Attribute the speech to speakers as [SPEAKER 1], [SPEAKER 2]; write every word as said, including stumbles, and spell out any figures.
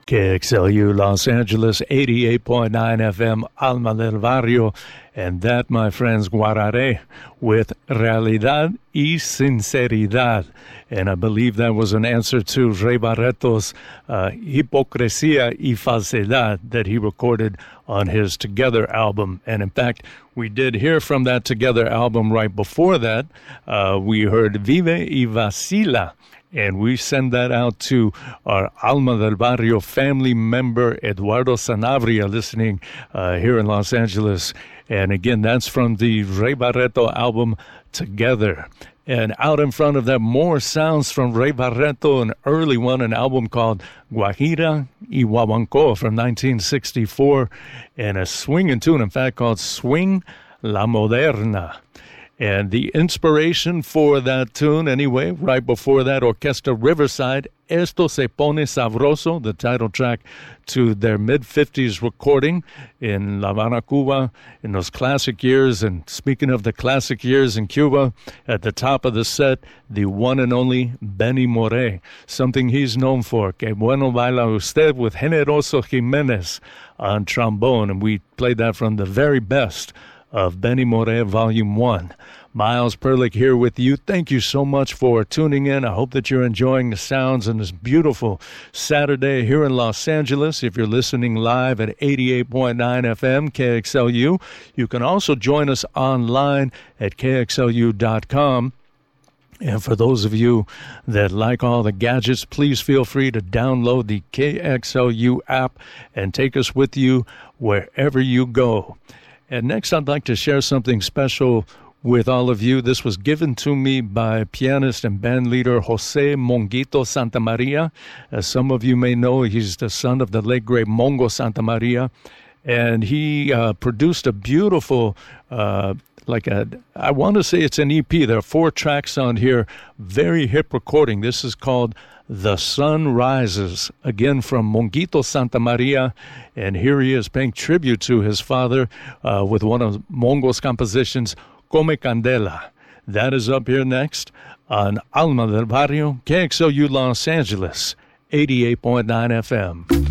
[SPEAKER 1] K X L U Los Angeles, eighty-eight point nine F M, Alma del Barrio. And that, my friends, Guararé with Realidad y Sinceridad. And I believe that was an answer to Ray Barreto's uh, Hipocresía y Falsedad that he recorded on his Together album. And in fact, we did hear from that Together album right before that. Uh, we heard Vive y Vacila. And we send that out to our Alma del Barrio family member, Eduardo Sanabria, listening uh, here in Los Angeles. And again, that's from the Ray Barreto album, Together. And out in front of that, more sounds from Ray Barreto, an early one, an album called Guajira y Guaguancó from nineteen sixty-four, and a swinging tune, in fact, called Swing La Moderna. And the inspiration for that tune, anyway, right before that, Orquesta Riverside, Esto Se Pone Sabroso, the title track to their mid-fifties recording in La Habana, Cuba, in those classic years. And speaking of the classic years in Cuba, at the top of the set, the one and only Benny Moré, something he's known for, Que Bueno Baila Usted, with Generoso Jimenez on trombone. And we played that from the very best of Benny Moré Volume one. Miles Perlich here with you. Thank you so much for tuning in. I hope that you're enjoying the sounds on this beautiful Saturday here in Los Angeles. If you're listening live at eighty-eight point nine F M, K X L U, you can also join us online at K X L U dot com. And for those of you that like all the gadgets, please feel free to download the K X L U app and take us with you wherever you go. And next, I'd like to share something special with all of you. This was given to me by pianist and band leader Jose Monguito Santamaria. As some of you may know, he's the son of the late great Mongo Santamaria. And he uh, produced a beautiful, uh, like a, I want to say it's an E P. There are four tracks on here, very hip recording. This is called The Sun Rises, again from Monguito Santamaria, and here he is paying tribute to his father uh, with one of Mongo's compositions, Come Candela. That is up here next on Alma del Barrio, K X L U Los Angeles, eighty-eight point nine F M.